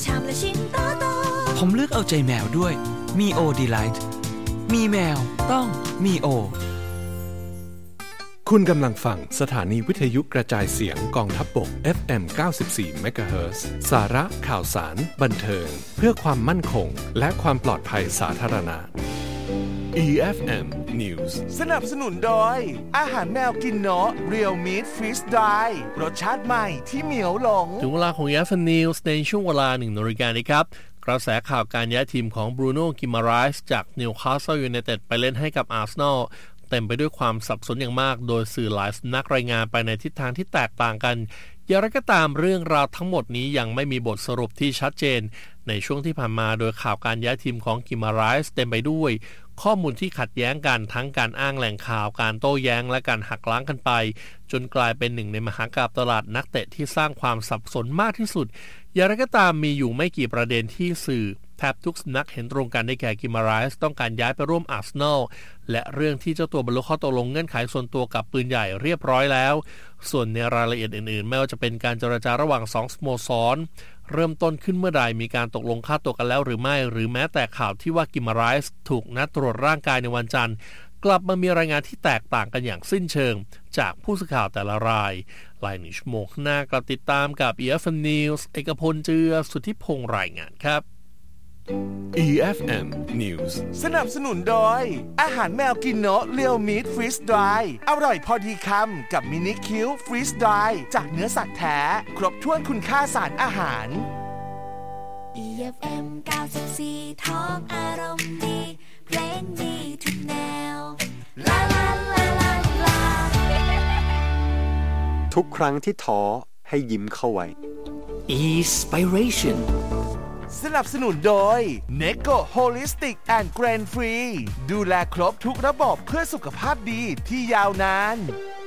ามและชิ้นโตๆผมเลือกเอาใจแมวด้วยมีโอดีไลท์มีแมวต้องมีโอคุณกำลังฟังสถานีวิทยุกระจายเสียงกองทัพบก FM 94 MHz สาระข่าวสารบันเทิงเพื่อความมั่นคงและความปลอดภัยสาธารณะ EFM News สนับสนุนโดยอาหารแมวกินเนาะ Real Meat Freeze Dry รสชาติใหม่ที่เหมียวหลงถึงเวลาของ EFM News ในช่วงเวลา 1 นาฬิกานี้ครับกระแสข่าวการย้ายทีมของบรูโน่ กิมาไรส์จากนิวคาสเซิลยูไนเต็ดไปเล่นให้กับอาร์เซนอลเต็มไปด้วยความสับสนอย่างมากโดยสื่อหลายสำนักรายงานไปในทิศทางที่แตกต่างกันอย่างไรก็ตามเรื่องราวทั้งหมดนี้ยังไม่มีบทสรุปที่ชัดเจนในช่วงที่ผ่านมาโดยข่าวการย้ายทีมของกิมาไรส์เต็มไปด้วยข้อมูลที่ขัดแย้งกันทั้งการอ้างแหล่งข่าวการโต้แย้งและการหักล้างกันไปจนกลายเป็นหนึ่งในมหากาพย์ตลาดนักเตะที่สร้างความสับสนมากที่สุดอย่างไรก็ตามมีอยู่ไม่กี่ประเด็นที่สื่อแทบทุกสำนักเห็นตรงกันได้แก่กิมาไรส์ต้องการย้ายไปร่วมอาร์เซนอลและเรื่องที่เจ้าตัวบรรลุข้อตกลงเงื่อนไขส่วนตัวกับปืนใหญ่เรียบร้อยแล้วส่วนในรายละเอียดอื่นๆไม่ว่าจะเป็นการเจรจาระหว่าง2สโมสรเริ่มต้นขึ้นเมื่อใดมีการตกลงค่าตัวกันแล้วหรือไม่หรือแม้แต่ข่าวที่ว่ากิมาไรส์ถูกนัดตรวจร่างกายในวันจันทร์กลับมามีรายงานที่แตกต่างกันอย่างสิ้นเชิงจากผู้สื่อข่าวแต่ละรายหลายชั่วโมงข้างหน้ากลับติดตามกับ EFM News เอกพลเจือสุทธิพงษ์รายงานครับ EFM News สนับสนุนโดยอาหารแมวกินเนาะ Real Meat Freeze Dry อร่อยพอดีคำกับมินิคิว Freeze Dry จากเนื้อสัตว์แท้ครบถ้วนคุณค่าสารอาหาร EFM 94ท้องอารมณ์ดีเพลงดีทุกแนวลาลาลาลาลาทุกครั้งที่ท้อให้ยิ้มเข้าไว้ Inspiration สนับสนุนโดย Neko Holistic and Grain Free ดูแลครบทุกระบบเพื่อสุขภาพดีที่ยาวนาน